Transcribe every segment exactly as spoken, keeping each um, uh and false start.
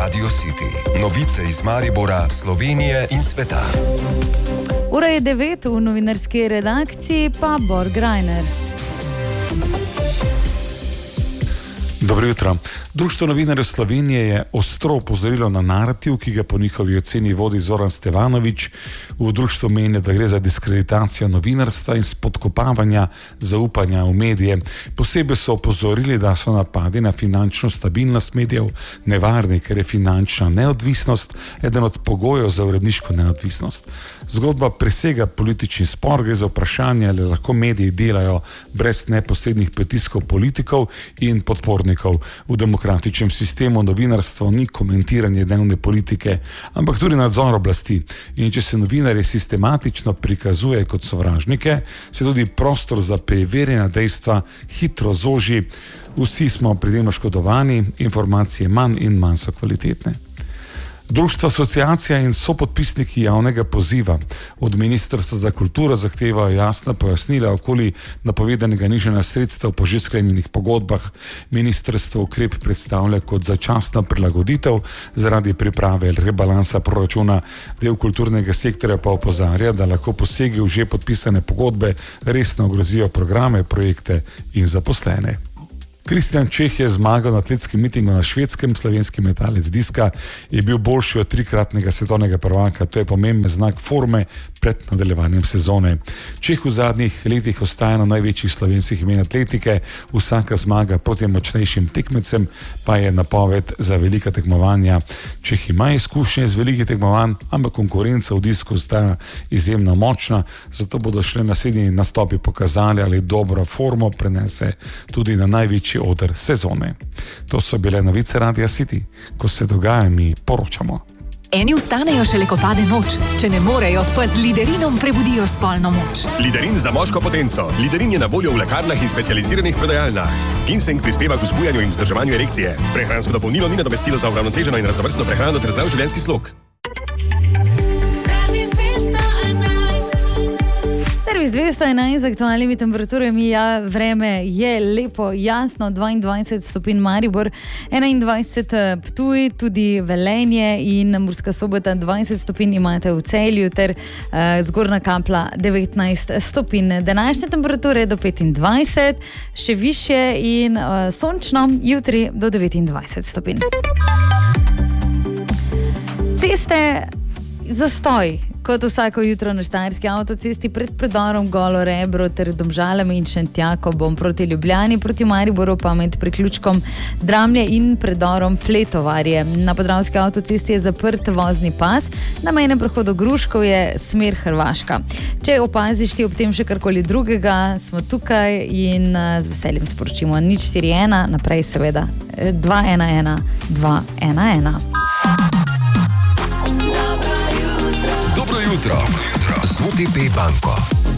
Radio City. Novice iz Maribora, Slovenije in sveta. Ura je devet, v novinarski redakciji pa Borg Reiner. Dobro jutro. Društvo novinarjev Slovenije je ostro opozorilo na narativ, ki ga po njihovi oceni vodi Zoran Stevanović. V društvu meni, da gre za diskreditacijo novinarstva in spodkopavanja zaupanja v medije. Posebej so opozorili, da so napadi na finančno stabilnost medijev nevarni, ker je finančna neodvisnost eden od pogojev za uredniško neodvisnost. Zgodba presega politični spor, gre za vprašanje, ali lahko mediji delajo brez neposrednih pritiskov politikov in podpornikov. V demokratičnem sistemu novinarstvo ni komentiranje dnevne politike, ampak tudi nadzor oblasti. In če se novinarje sistematično prikazuje kot sovražnike, se tudi prostor za preverjena dejstva hitro zoži. Vsi smo pri tem oškodovani, informacije manj in manj so kvalitetne. Društvo, asociacija in sopodpisniki javnega poziva od Ministrstva za kulturo zahtevajo jasna pojasnila okoli napovedanega nižanja sredstev po že sklenjenih pogodbah. Ministrstvo ukrep predstavlja kot začasno prilagoditev zaradi priprave rebalansa proračuna. Del kulturnega sektorja pa opozarja, da lahko posegi v že podpisane pogodbe resno ogrozijo programe, projekte in zaposlene. Kristjan Čeh je zmagal na atletskem mitingu na Švedskem. Slovenski metalec diska je bil boljši od trikratnega svetovnega prvaka. To je pomemben znak forme pred nadaljevanjem sezone. Čeh v zadnjih letih ostaja na največjih slovenskih imen atletike. Vsaka zmaga proti močnejšim tekmecem pa je napoved za velika tekmovanja. Čeh ima izkušnje z velikih tekmovanj, ampak konkurenca v disku ostaja izjemno močna, zato bodo šle naslednji nastopi pokazali, ali dobro formo prenese tudi na največji oder sezone. To so bile novice Radia City. Ko se dogaja, mi poročamo. Eni vstanejo šele, ko pade noč. Če ne morejo, pa z Liderinom prebudijo spolno moč. Liderin za moško potenco. Liderin je na voljo v lekarnah in specializiranih prodajalnah. Ginseng prispeva k vzbujanju in vzdrževanju erekcije. Prehransko dopolnilo ni nadomestilo za uravnoteženo in raznovrstno prehrano ter zdrav življenjski slog. Servis dvesto enajst z aktualnimi temperaturami, ja, vreme je lepo, jasno, dvaindvajset stopinj Maribor, enaindvajset Ptuj, tudi Velenje in Murska Sobota, dvajset stopinj imate v Celju ter uh, Zgornja Kapla devetnajst stopinj. Današnje temperature do petindvajset, še više in uh, sončno, jutri do devetindvajset stopinj. Ceste, zastoj. Kot vsako jutro na štajerski avtocesti pred predorom Golo Rebro ter Domžalami in Šentjakobom proti Ljubljani, proti Mariboru pa med priključkom Dramlje in predorom Pletovarje. Na podravski avtocesti je zaprt vozni pas, na mejnem prehodu Gruškov je smer Hrvaška. Če opaziš ti ob tem še karkoli drugega, smo tukaj in z veseljem sporočimo nič štiri ena, naprej seveda dva ena ena dva ena ena. Dobro jutro z O T P banko.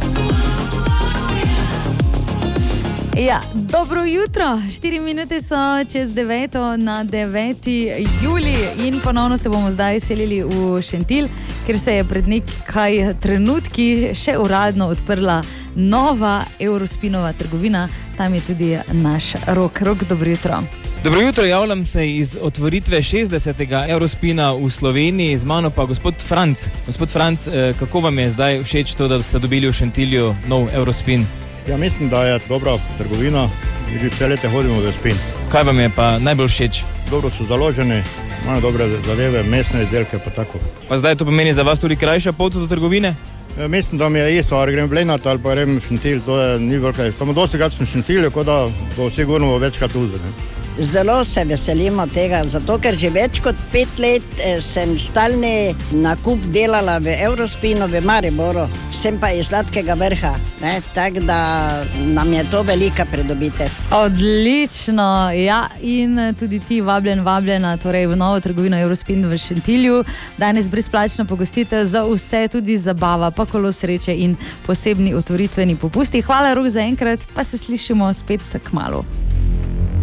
Ja, dobro jutro. Štiri minute so čez deveto na deveti julij in ponovno se bomo zdaj selili v Šentilj, ker se je pred nekaj trenutki še uradno odprla nova Eurospinova trgovina. Tam je tudi naš Rok. Rok, dobro jutro. Dobro jutro, javljam se iz otvoritve šestdesetega Eurospina v Sloveniji, z mano pa gospod Franc. Gospod Franc, kako vam je zdaj všeč to, da ste dobili v Šentilju nov Eurospin? Ja, mislim, da je dobra trgovina, že vse leta hodimo v Spin. Kaj vam je pa najbolj všeč? Dobro so založeni, imajo dobre zadeve, mesne izdelke pa tako. Pa zdaj to pomeni za vas tudi krajša pot do trgovine? Ja, mislim, da mi je isto, ali grem v Lenart ali pa grem v Šentilj, to je ni velika. Samo dosti krat sem v Šentilju, kot da bo sigurno večkrat uzeli. Zelo se veselimo tega, zato ker že več kot pet let eh, sem stalni nakup delala v Eurospinu v Mariboru, sem pa iz Sladkega Vrha, tako da nam je to velika pridobitev. Odlično, ja, in tudi ti vabljen, vabljena torej v novo trgovino Eurospin v Šentilju. Danes brezplačna pogostitev za vse, tudi zabava, pa kolo sreče in posebni otvoritveni popusti. Hvala, Rok, za enkrat, pa se slišimo spet kmalu.